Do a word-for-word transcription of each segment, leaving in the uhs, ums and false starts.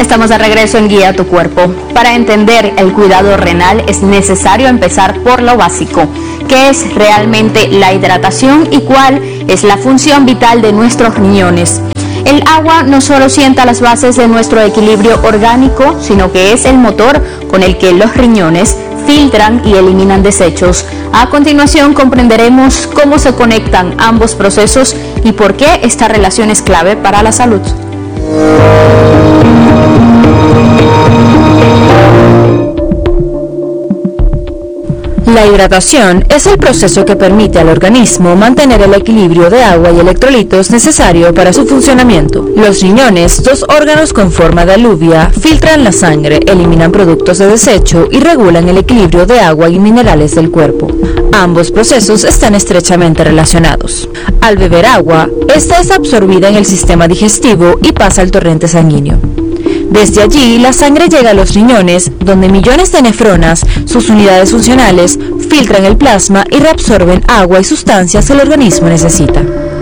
Estamos de regreso en Guía a tu Cuerpo. Para entender el cuidado renal es necesario empezar por lo básico. ¿Qué es realmente la hidratación y cuál es la función vital de nuestros riñones? El agua no solo sienta las bases de nuestro equilibrio orgánico, sino que es el motor con el que los riñones filtran y eliminan desechos. A continuación comprenderemos cómo se conectan ambos procesos y por qué esta relación es clave para la salud. La hidratación es el proceso que permite al organismo mantener el equilibrio de agua y electrolitos necesario para su funcionamiento. Los riñones, dos órganos con forma de alubia, filtran la sangre, eliminan productos de desecho y regulan el equilibrio de agua y minerales del cuerpo. Ambos procesos están estrechamente relacionados. Al beber agua, esta es absorbida en el sistema digestivo y pasa al torrente sanguíneo. Desde allí, la sangre llega a los riñones, donde millones de nefronas, sus unidades funcionales, filtran el plasma y reabsorben agua y sustancias que el organismo necesita.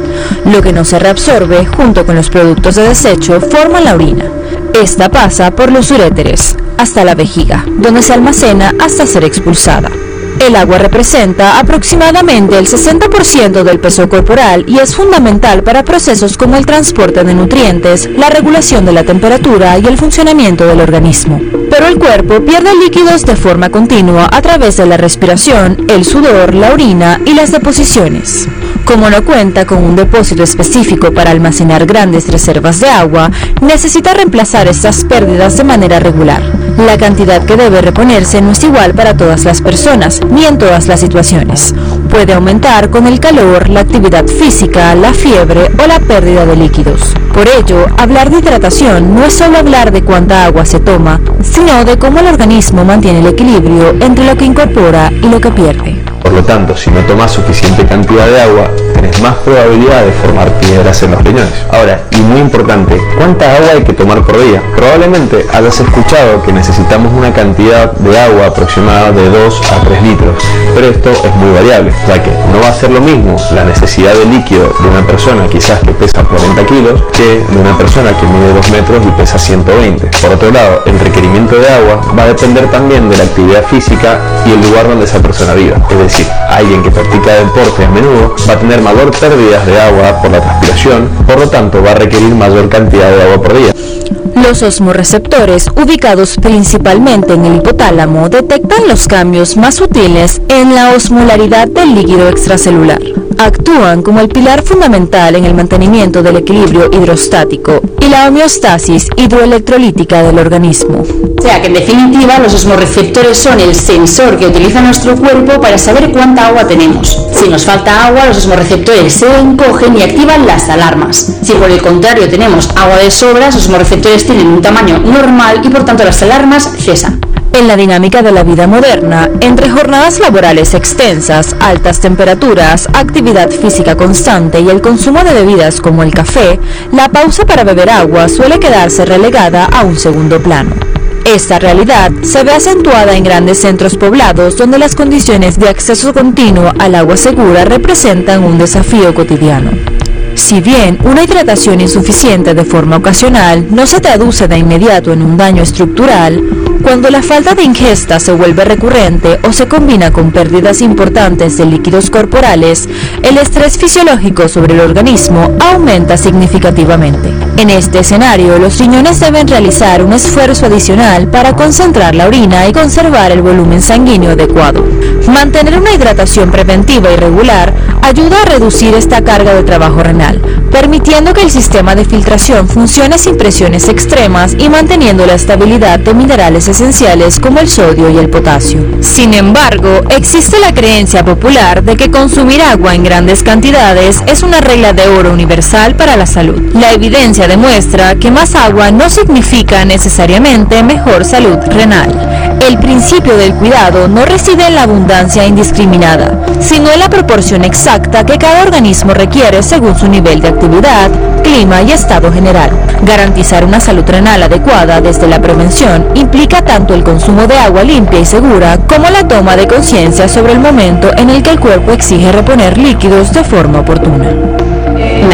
Lo que no se reabsorbe, junto con los productos de desecho, forma la orina. Esta pasa por los uréteres, hasta la vejiga, donde se almacena hasta ser expulsada. El agua representa aproximadamente el sesenta por ciento del peso corporal y es fundamental para procesos como el transporte de nutrientes, la regulación de la temperatura y el funcionamiento del organismo. Pero el cuerpo pierde líquidos de forma continua a través de la respiración, el sudor, la orina y las deposiciones. Como no cuenta con un depósito específico para almacenar grandes reservas de agua, necesita reemplazar estas pérdidas de manera regular. La cantidad que debe reponerse no es igual para todas las personas, ni en todas las situaciones. Puede aumentar con el calor, la actividad física, la fiebre o la pérdida de líquidos. Por ello, hablar de hidratación no es solo hablar de cuánta agua se toma, sino de cómo el organismo mantiene el equilibrio entre lo que incorpora y lo que pierde. Por lo tanto, si no tomas suficiente cantidad de agua, tenés más probabilidad de formar piedras en los riñones. Ahora, y muy importante, ¿cuánta agua hay que tomar por día? Probablemente hayas escuchado que necesitamos una cantidad de agua aproximada de dos a tres litros, pero esto es muy variable, ya que no va a ser lo mismo la necesidad de líquido de una persona quizás que pesa cuarenta kilos que de una persona que mide dos metros y pesa ciento veinte. Por otro lado, el requerimiento de agua va a depender también de la actividad física y el lugar donde esa persona viva. Es decir, alguien que practica deporte a menudo va a tener mayor pérdidas de agua por la transpiración, por lo tanto va a requerir mayor cantidad de agua por día. Los osmorreceptores, ubicados principalmente en el hipotálamo, detectan los cambios más sutiles en la osmolaridad del líquido extracelular. Actúan como el pilar fundamental en el mantenimiento del equilibrio hidrostático y la homeostasis hidroelectrolítica del organismo. O sea que en definitiva los osmorreceptores son el sensor que utiliza nuestro cuerpo para saber cuánta agua tenemos. Si nos falta agua, los osmorreceptores se encogen y activan las alarmas. Si por el contrario tenemos agua de sobra, los osmorreceptores tienen un tamaño normal y por tanto las alarmas cesan. En la dinámica de la vida moderna, entre jornadas laborales extensas, altas temperaturas, actividad física constante y el consumo de bebidas como el café, la pausa para beber agua suele quedarse relegada a un segundo plano. Esta realidad se ve acentuada en grandes centros poblados donde las condiciones de acceso continuo al agua segura representan un desafío cotidiano. Si bien una hidratación insuficiente de forma ocasional no se traduce de inmediato en un daño estructural, cuando la falta de ingesta se vuelve recurrente o se combina con pérdidas importantes de líquidos corporales, el estrés fisiológico sobre el organismo aumenta significativamente. En este escenario, los riñones deben realizar un esfuerzo adicional para concentrar la orina y conservar el volumen sanguíneo adecuado. Mantener una hidratación preventiva y regular ayuda a reducir esta carga de trabajo renal, permitiendo que el sistema de filtración funcione sin presiones extremas y manteniendo la estabilidad de minerales esenciales como el sodio y el potasio. Sin embargo, existe la creencia popular de que consumir agua en grandes cantidades es una regla de oro universal para la salud. La evidencia demuestra que más agua no significa necesariamente mejor salud renal. El principio del cuidado no reside en la abundancia indiscriminada, sino en la proporción exacta que cada organismo requiere según su nivel de actividad, clima y estado general. Garantizar una salud renal adecuada desde la prevención implica tanto el consumo de agua limpia y segura como la toma de conciencia sobre el momento en el que el cuerpo exige reponer líquidos de forma oportuna. Me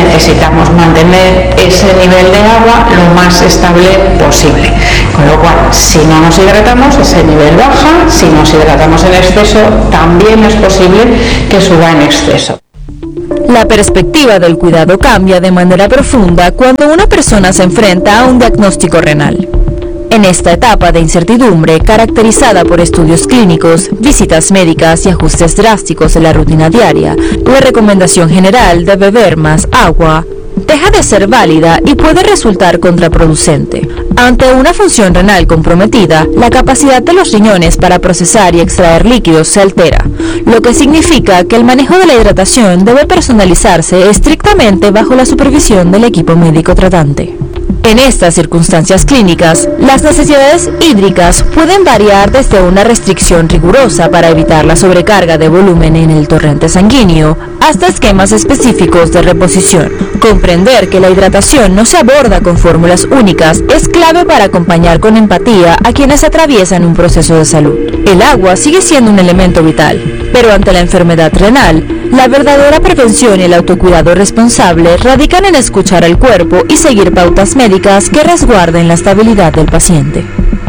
necesitamos mantener ese nivel de agua lo más estable posible. Con lo cual, si no nos hidratamos, ese nivel baja. Si nos hidratamos en exceso, también es posible que suba en exceso. La perspectiva del cuidado cambia de manera profunda cuando una persona se enfrenta a un diagnóstico renal. En esta etapa de incertidumbre, caracterizada por estudios clínicos, visitas médicas y ajustes drásticos en la rutina diaria, la recomendación general de beber más agua deja de ser válida y puede resultar contraproducente. Ante una función renal comprometida, la capacidad de los riñones para procesar y extraer líquidos se altera, lo que significa que el manejo de la hidratación debe personalizarse estrictamente bajo la supervisión del equipo médico tratante. En estas circunstancias clínicas, las necesidades hídricas pueden variar desde una restricción rigurosa para evitar la sobrecarga de volumen en el torrente sanguíneo hasta esquemas específicos de reposición. Comprender que la hidratación no se aborda con fórmulas únicas es clave para acompañar con empatía a quienes atraviesan un proceso de salud. El agua sigue siendo un elemento vital, pero ante la enfermedad renal, la verdadera prevención y el autocuidado responsable radican en escuchar al cuerpo y seguir pautas médicas que resguarden la estabilidad del paciente.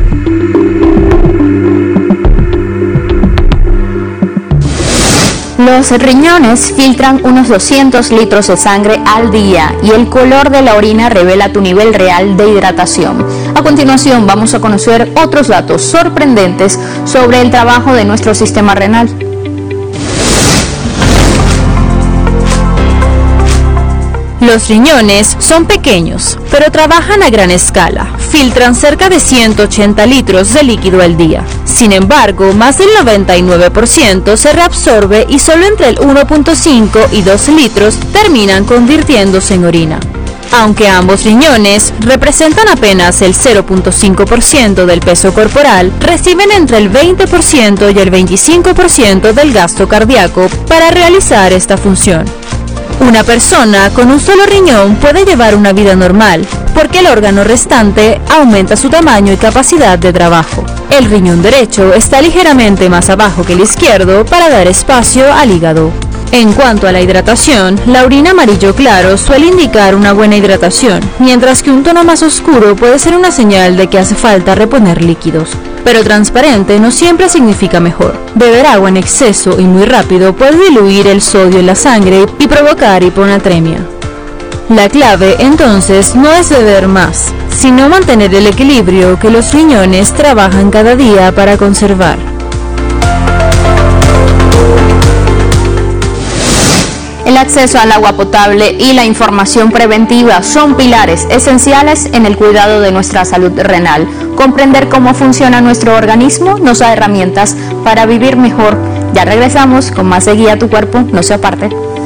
Los riñones filtran unos doscientos litros de sangre al día y el color de la orina revela tu nivel real de hidratación. A continuación vamos a conocer otros datos sorprendentes sobre el trabajo de nuestro sistema renal. Los riñones son pequeños, pero trabajan a gran escala. Filtran cerca de ciento ochenta litros de líquido al día. Sin embargo, más del noventa y nueve por ciento se reabsorbe y solo entre el uno punto cinco y dos litros terminan convirtiéndose en orina. Aunque ambos riñones representan apenas el cero punto cinco por ciento del peso corporal, reciben entre el veinte por ciento y el veinticinco por ciento del gasto cardíaco para realizar esta función. Una persona con un solo riñón puede llevar una vida normal, porque el órgano restante aumenta su tamaño y capacidad de trabajo. El riñón derecho está ligeramente más abajo que el izquierdo para dar espacio al hígado. En cuanto a la hidratación, la orina amarillo claro suele indicar una buena hidratación, mientras que un tono más oscuro puede ser una señal de que hace falta reponer líquidos. Pero transparente no siempre significa mejor. Beber agua en exceso y muy rápido puede diluir el sodio en la sangre y provocar hiponatremia. La clave, entonces, no es beber más, sino mantener el equilibrio que los riñones trabajan cada día para conservar. El acceso al agua potable y la información preventiva son pilares esenciales en el cuidado de nuestra salud renal. Comprender cómo funciona nuestro organismo nos da herramientas para vivir mejor. Ya regresamos con más de Guía a tu Cuerpo, no se aparte.